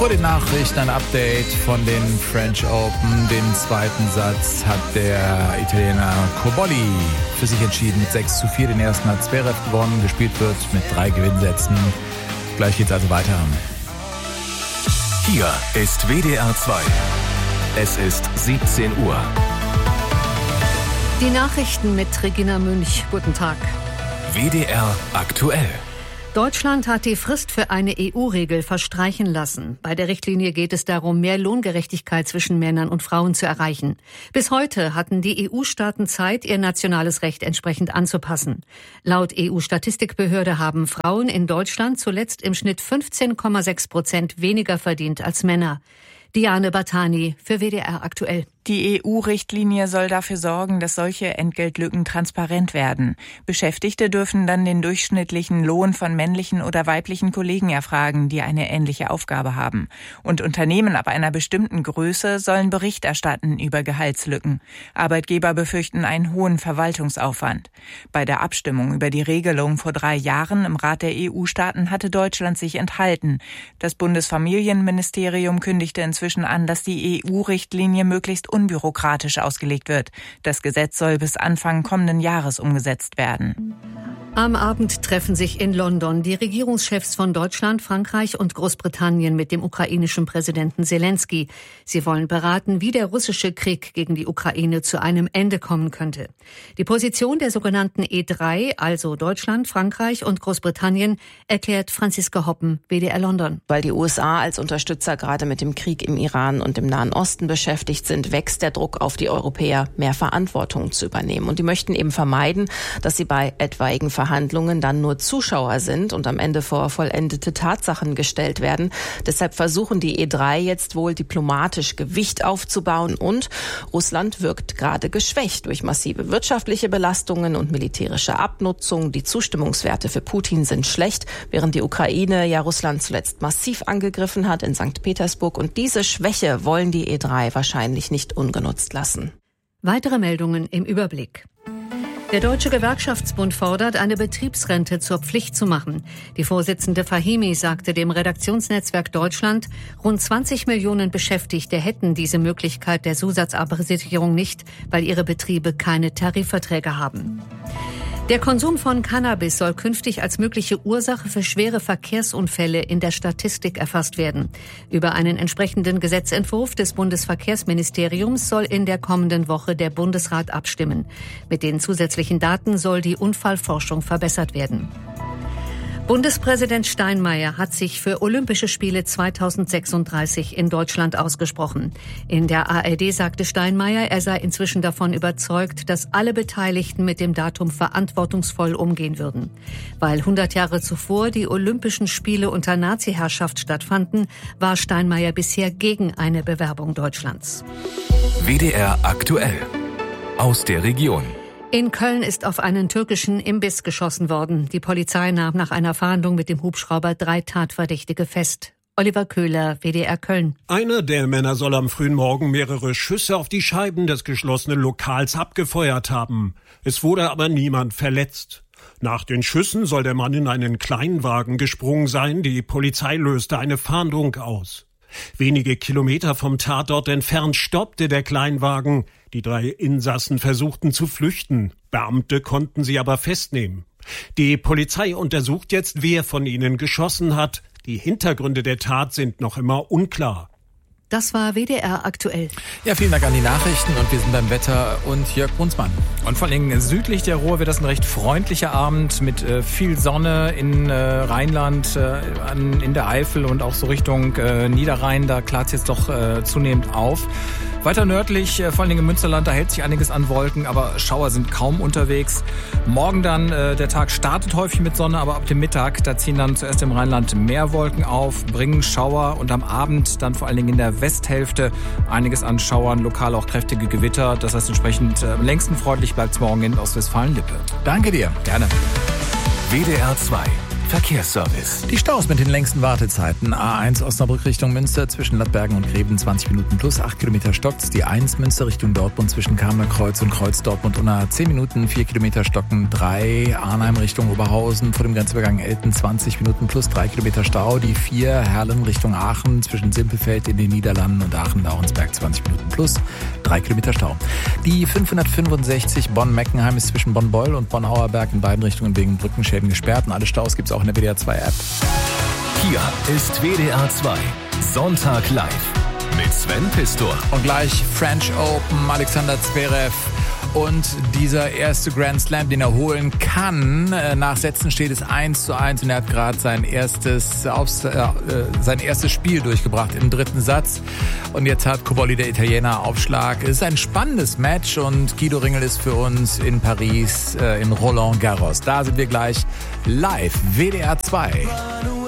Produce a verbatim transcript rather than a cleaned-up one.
Vor den Nachrichten ein Update von den French Open. Den zweiten Satz hat der Italiener Cobolli für sich entschieden. Mit sechs zu vier den ersten hat Zverev gewonnen. Gespielt wird mit drei Gewinnsätzen. Gleich geht's also weiter. Hier ist W D R zwei. Es ist siebzehn Uhr. Die Nachrichten mit Regina Münch. Guten Tag. W D R aktuell. Deutschland hat die Frist für eine E U-Regel verstreichen lassen. Bei der Richtlinie geht es darum, mehr Lohngerechtigkeit zwischen Männern und Frauen zu erreichen. Bis heute hatten die E U-Staaten Zeit, ihr nationales Recht entsprechend anzupassen. Laut E U-Statistikbehörde haben Frauen in Deutschland zuletzt im Schnitt fünfzehn Komma sechs Prozent weniger verdient als Männer. Diane Batani für W D R aktuell. Die E U-Richtlinie soll dafür sorgen, dass solche Entgeltlücken transparent werden. Beschäftigte dürfen dann den durchschnittlichen Lohn von männlichen oder weiblichen Kollegen erfragen, die eine ähnliche Aufgabe haben. Und Unternehmen ab einer bestimmten Größe sollen Bericht erstatten über Gehaltslücken. Arbeitgeber befürchten einen hohen Verwaltungsaufwand. Bei der Abstimmung über die Regelung vor drei Jahren im Rat der E U-Staaten hatte Deutschland sich enthalten. Das Bundesfamilienministerium kündigte inzwischen an, dass die E U-Richtlinie möglichst unbürokratisch ausgelegt wird. Das Gesetz soll bis Anfang kommenden Jahres umgesetzt werden. Am Abend treffen sich in London die Regierungschefs von Deutschland, Frankreich und Großbritannien mit dem ukrainischen Präsidenten Zelensky. Sie wollen beraten, wie der russische Krieg gegen die Ukraine zu einem Ende kommen könnte. Die Position der sogenannten E drei, also Deutschland, Frankreich und Großbritannien, erklärt Franziska Hoppen, W D R London. Weil die U S A als Unterstützer gerade mit dem Krieg im Iran und im Nahen Osten beschäftigt sind, wächst der Druck auf die Europäer, mehr Verantwortung zu übernehmen. Und die möchten eben vermeiden, dass sie bei etwaigen Verhandlungen dann nur Zuschauer sind und am Ende vor vollendete Tatsachen gestellt werden. Deshalb versuchen die E drei jetzt wohl diplomatisch Gewicht aufzubauen und Russland wirkt gerade geschwächt durch massive wirtschaftliche Belastungen und militärische Abnutzung. Die Zustimmungswerte für Putin sind schlecht, während die Ukraine ja Russland zuletzt massiv angegriffen hat in Sankt Petersburg. Und diese Schwäche wollen die E drei wahrscheinlich nicht ungenutzt lassen. Weitere Meldungen im Überblick. Der Deutsche Gewerkschaftsbund fordert, eine Betriebsrente zur Pflicht zu machen. Die Vorsitzende Fahimi sagte dem Redaktionsnetzwerk Deutschland, rund zwanzig Millionen Beschäftigte hätten diese Möglichkeit der Zusatzabsicherung nicht, weil ihre Betriebe keine Tarifverträge haben. Der Konsum von Cannabis soll künftig als mögliche Ursache für schwere Verkehrsunfälle in der Statistik erfasst werden. Über einen entsprechenden Gesetzentwurf des Bundesverkehrsministeriums soll in der kommenden Woche der Bundesrat abstimmen. Mit den zusätzlichen Daten soll die Unfallforschung verbessert werden. Bundespräsident Steinmeier hat sich für Olympische Spiele zweitausendsechsunddreißig in Deutschland ausgesprochen. In der A R D sagte Steinmeier, er sei inzwischen davon überzeugt, dass alle Beteiligten mit dem Datum verantwortungsvoll umgehen würden. Weil hundert Jahre zuvor die Olympischen Spiele unter Nazi-Herrschaft stattfanden, war Steinmeier bisher gegen eine Bewerbung Deutschlands. W D R aktuell. Aus der Region. In Köln ist auf einen türkischen Imbiss geschossen worden. Die Polizei nahm nach einer Fahndung mit dem Hubschrauber drei Tatverdächtige fest. Oliver Köhler, W D R Köln. Einer der Männer soll am frühen Morgen mehrere Schüsse auf die Scheiben des geschlossenen Lokals abgefeuert haben. Es wurde aber niemand verletzt. Nach den Schüssen soll der Mann in einen Kleinwagen gesprungen sein. Die Polizei löste eine Fahndung aus. Wenige Kilometer vom Tatort entfernt stoppte der Kleinwagen. Die drei Insassen versuchten zu flüchten. Beamte konnten sie aber festnehmen. Die Polizei untersucht jetzt, wer von ihnen geschossen hat. Die Hintergründe der Tat sind noch immer unklar. Das war W D R aktuell. Ja, vielen Dank an die Nachrichten und wir sind beim Wetter und Jörg Brunsmann. Und vor allem südlich der Ruhr wird das ein recht freundlicher Abend mit äh, viel Sonne in äh, Rheinland, äh, an, in der Eifel und auch so Richtung äh, Niederrhein. Da klart es jetzt doch äh, zunehmend auf. Weiter nördlich, äh, vor allem im Münsterland, da hält sich einiges an Wolken, aber Schauer sind kaum unterwegs. Morgen dann, äh, der Tag startet häufig mit Sonne, aber ab dem Mittag, da ziehen dann zuerst im Rheinland mehr Wolken auf, bringen Schauer und am Abend dann vor allen Dingen in der Westhälfte einiges an Schauern, lokal auch kräftige Gewitter. Das heißt entsprechend äh, am längsten freundlich bleibt es morgen in Ostwestfalen-Lippe. Danke dir. Gerne. W D R zwei. Verkehrsservice. Die Staus mit den längsten Wartezeiten. A eins Osnabrück Richtung Münster zwischen Lattbergen und Gräben zwanzig Minuten plus acht Kilometer stockt's. Die eins Münster Richtung Dortmund zwischen Kamener Kreuz und Kreuz Dortmund unter zehn Minuten, vier Kilometer stocken. drei Arnheim Richtung Oberhausen vor dem Grenzübergang Elten zwanzig Minuten plus drei Kilometer Stau. Die vier Herlen Richtung Aachen zwischen Simpelfeld in den Niederlanden und Aachen-Laurensberg zwanzig Minuten plus drei Kilometer Stau. Die fünfhundertfünfundsechzig Bonn-Meckenheim ist zwischen Bonn-Beul und Bonn-Auerberg in beiden Richtungen wegen Brückenschäden gesperrt. Und alle Staus gibt's auch in der W D R zwei App. Hier ist W D R zwei Sonntag live mit Sven Pistor. Und gleich French Open, Alexander Zverev. Und dieser erste Grand Slam, den er holen kann, nach Sätzen steht es eins zu eins und er hat gerade sein erstes, aufs, äh, sein erstes Spiel durchgebracht im dritten Satz. Und jetzt hat Cobolli, der Italiener, Aufschlag. Es ist ein spannendes Match und Guido Ringel ist für uns in Paris, äh, in Roland Garros. Da sind wir gleich live, W D R zwei.